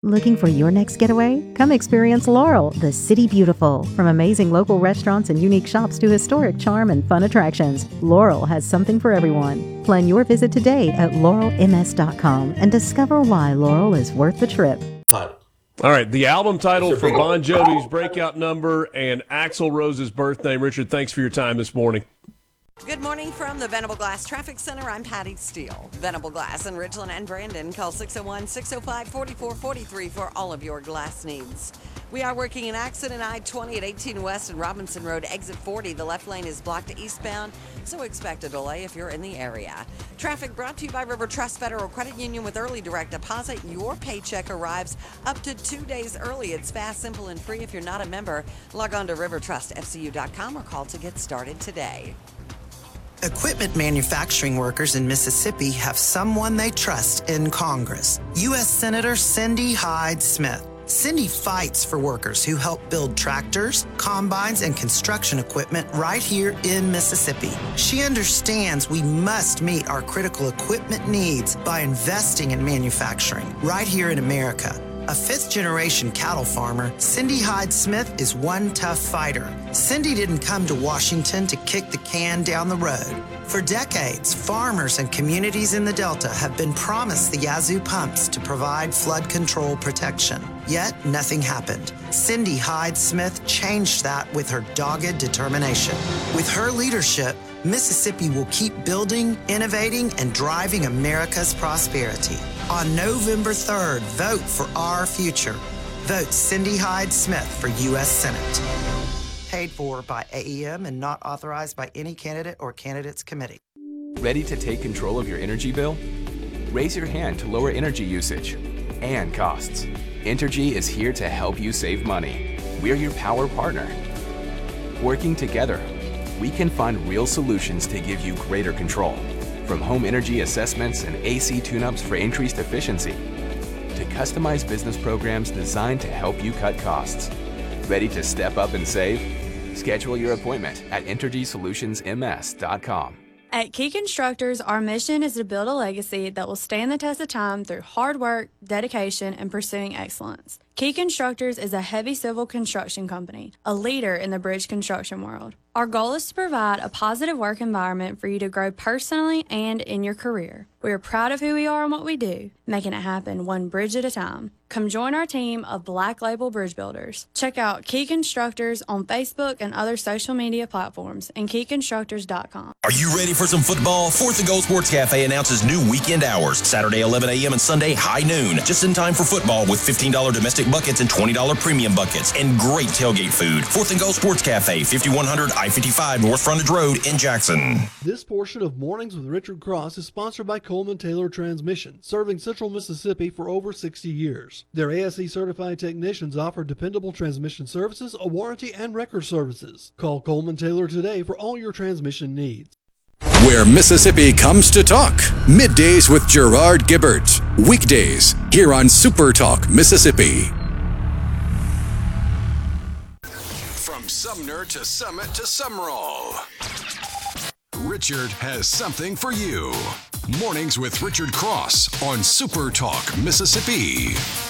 Looking for your next getaway? Come experience Laurel, the city beautiful. From amazing local restaurants and unique shops to historic charm and fun attractions, Laurel has something for everyone. Plan your visit today at laurelms.com and discover why Laurel is worth the trip. All right, the album title for Bon Jovi's breakout number and Axl Rose's birthday. Richard, thanks for your time this morning. Good morning from the Venable Glass Traffic Center. I'm Patty Steele. Venable Glass in Ridgeland and Brandon. Call 601-605-4443 for all of your glass needs. We are working an accident I-20 at 18 West and Robinson Road, exit 40. The left lane is blocked eastbound, so expect a delay if you're in the area. Traffic brought to you by River Trust Federal Credit Union with early direct deposit. Your paycheck arrives up to 2 days early. It's fast, simple, and free. If you're not a member, log on to rivertrustfcu.com or call to get started today. Equipment manufacturing workers in Mississippi have someone they trust in Congress. U.S. Senator Cindy Hyde Smith. Cindy fights for workers who help build tractors, combines, and construction equipment right here in Mississippi. She understands we must meet our critical equipment needs by investing in manufacturing right here in America. A fifth-generation cattle farmer, Cindy Hyde Smith is one tough fighter. Cindy didn't come to Washington to kick the can down the road. For decades, farmers and communities in the Delta have been promised the Yazoo pumps to provide flood control protection. Yet, nothing happened. Cindy Hyde Smith changed that with her dogged determination. With her leadership, Mississippi will keep building, innovating, and driving America's prosperity. On November 3rd, vote for our future. Vote Cindy Hyde Smith for U.S. Senate. Paid for by AEM and not authorized by any candidate or candidates committee. Ready to take control of your energy bill? Raise your hand to lower energy usage and costs. Entergy is here to help you save money. We're your power partner. Working together, we can find real solutions to give you greater control. From home energy assessments and AC tune-ups for increased efficiency, to customized business programs designed to help you cut costs. Ready to step up and save? Schedule your appointment at EnergySolutionsMS.com. At Key Constructors, our mission is to build a legacy that will stand the test of time through hard work, dedication, and pursuing excellence. Key Constructors is a heavy civil construction company, a leader in the bridge construction world. Our goal is to provide a positive work environment for you to grow personally and in your career. We are proud of who we are and what we do, making it happen one bridge at a time. Come join our team of Black Label Bridge Builders. Check out Key Constructors on Facebook and other social media platforms and keyconstructors.com. Are you ready for some football? Fourth and Goal Sports Cafe announces new weekend hours. Saturday 11 a.m. and Sunday high noon. Just in time for football with $15 domestic buckets and $20 premium buckets and great tailgate food. Fourth and Goal Sports Cafe, 5100 I-55 North Frontage Road in Jackson. This portion of Mornings with Richard Cross is sponsored by Coleman Taylor Transmission, serving Central Mississippi for over 60 years. Their ASE certified technicians offer dependable transmission services, a warranty, and record services. Call Coleman Taylor today for all your transmission needs. Where Mississippi comes to talk. Middays with Gerard Gibbert. Weekdays here on Super Talk Mississippi. From Sumner to Summit to Summerall, Richard has something for you. Mornings with Richard Cross on Super Talk Mississippi.